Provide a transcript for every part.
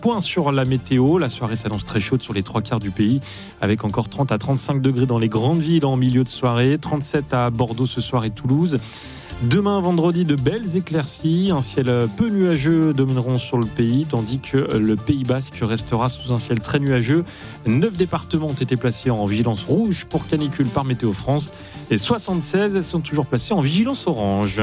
Point sur la météo. La soirée s'annonce très chaude sur les 3/4 du pays, avec encore 30 à 35 degrés dans les grandes villes en milieu de soirée, 37 à Bordeaux ce soir et Toulouse. Demain, vendredi, de belles éclaircies. Un ciel peu nuageux domineront sur le pays, tandis que le Pays Basque restera sous un ciel très nuageux. 9 départements ont été placés en vigilance rouge pour canicule par Météo France et 76, elles sont toujours placées en vigilance orange.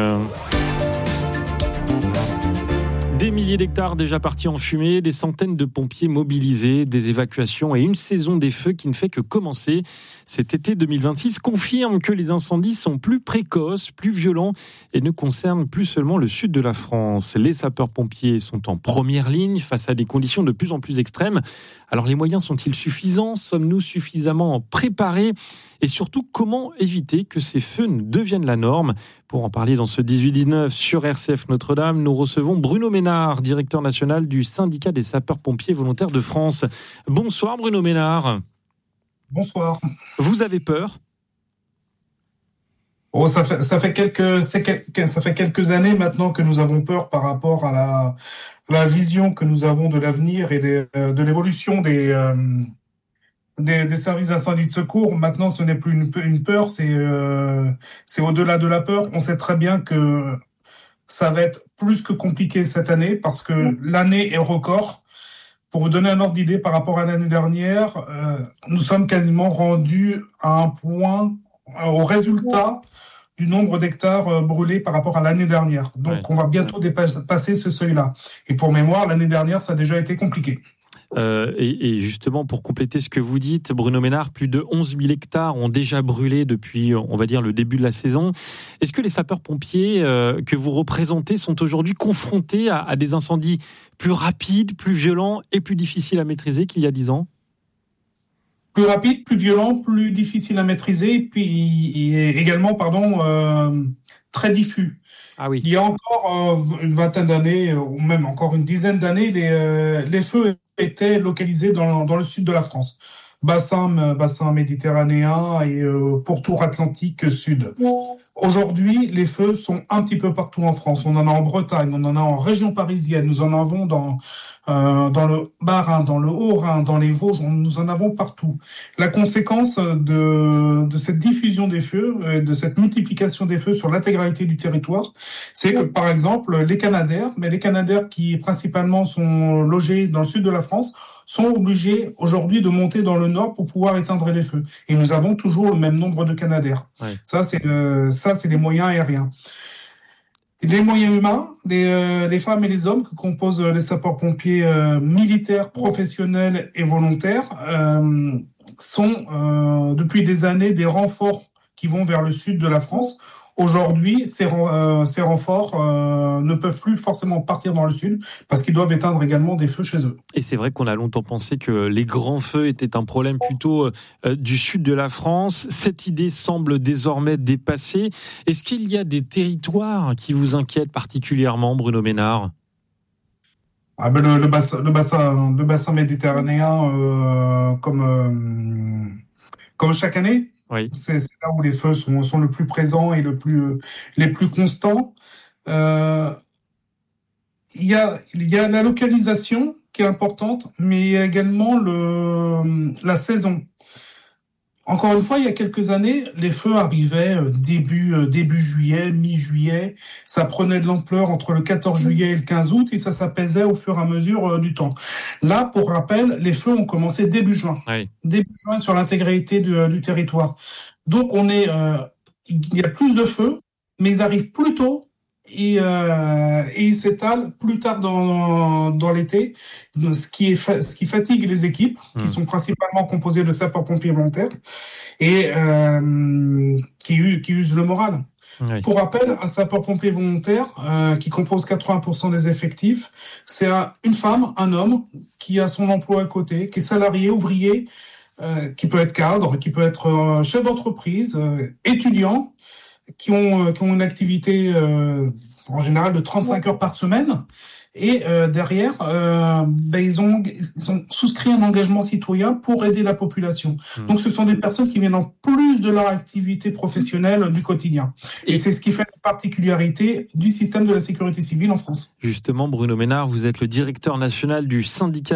Des milliers d'hectares déjà partis en fumée, des centaines de pompiers mobilisés, des évacuations et une saison des feux qui ne fait que commencer. Cet été 2026 confirme que les incendies sont plus précoces, plus violents et ne concernent plus seulement le sud de la France. Les sapeurs-pompiers sont en première ligne face à des conditions de plus en plus extrêmes. Alors les moyens sont-ils suffisants ? Sommes-nous suffisamment préparés ? Et surtout, comment éviter que ces feux ne deviennent la norme ? Pour en parler dans ce 18-19 sur RCF Notre-Dame, nous recevons Bruno Ménard, directeur national du syndicat des sapeurs-pompiers volontaires de France. Bonsoir Bruno Ménard. Bonsoir. Vous avez peur ? Ça fait quelques années maintenant que nous avons peur par rapport à la vision que nous avons de l'avenir et de l'évolution des services d'incendie de secours. Maintenant, ce n'est plus une peur, c'est au-delà de la peur. On sait très bien que ça va être plus que compliqué cette année parce que l'année est record. Pour vous donner un ordre d'idée par rapport à l'année dernière, nous sommes quasiment rendus à un point au résultat du nombre d'hectares brûlés par rapport à l'année dernière. Donc, on va bientôt dépasser ce seuil-là. Et pour mémoire, l'année dernière, ça a déjà été compliqué. Et justement, pour compléter ce que vous dites, Bruno Ménard, plus de 11 000 hectares ont déjà brûlé depuis, on va dire, le début de la saison. Est-ce que les sapeurs-pompiers que vous représentez sont aujourd'hui confrontés à des incendies plus rapides, plus violents et plus difficiles à maîtriser qu'il y a 10 ans ? Plus rapide, plus violent, plus difficile à maîtriser, et puis également, très diffus. Ah oui. Il y a encore une vingtaine d'années, ou même encore une dizaine d'années, les feux étaient localisés dans le sud de la France. Bassin méditerranéen et pourtour atlantique sud. Aujourd'hui, les feux sont un petit peu partout en France. On en a en Bretagne, on en a en région parisienne, nous en avons dans le Bas-Rhin, dans le Haut-Rhin, dans les Vosges, nous en avons partout. La conséquence de cette diffusion des feux, de cette multiplication des feux sur l'intégralité du territoire, c'est que, par exemple, les Canadaires qui principalement sont logés dans le sud de la France, sont obligés aujourd'hui de monter dans le nord pour pouvoir éteindre les feux. Et nous avons toujours le même nombre de Canadaires. Ouais. Ça, c'est les moyens aériens. Les moyens humains, les femmes et les hommes que composent les sapeurs-pompiers militaires, professionnels et volontaires sont depuis des années des renforts qui vont vers le sud de la France. Aujourd'hui, ces renforts ne peuvent plus forcément partir dans le sud parce qu'ils doivent éteindre également des feux chez eux. Et c'est vrai qu'on a longtemps pensé que les grands feux étaient un problème plutôt du sud de la France. Cette idée semble désormais dépassée. Est-ce qu'il y a des territoires qui vous inquiètent particulièrement, Bruno Ménard ? Le bassin méditerranéen, comme chaque année. Oui. C'est là où les feux sont le plus présents et les plus constants. Il y a la localisation qui est importante, mais il y a également la saison. Encore une fois, il y a quelques années, les feux arrivaient début juillet, mi-juillet. Ça prenait de l'ampleur entre le 14 juillet et le 15 août et ça s'apaisait au fur et à mesure du temps. Là, pour rappel, les feux ont commencé début juin. Oui. Début juin sur l'intégralité du territoire. Donc, il y a plus de feux, mais ils arrivent plus tôt. Et ils s'étalent plus tard dans l'été, ce qui fatigue les équipes, qui sont principalement composées de sapeurs-pompiers volontaires, et qui usent le moral. Oui. Pour rappel, un sapeur-pompier volontaire qui compose 80% des effectifs, c'est une femme, un homme qui a son emploi à côté, qui est salarié, ouvrier, qui peut être cadre, qui peut être chef d'entreprise, étudiant, qui ont une activité en général de 35 heures par semaine Et derrière, ils ont souscrit un engagement citoyen pour aider la population. Donc ce sont des personnes qui viennent en plus de leur activité professionnelle du quotidien. Et c'est ce qui fait la particularité du système de la sécurité civile en France. Justement, Bruno Ménard, vous êtes le directeur national du syndicat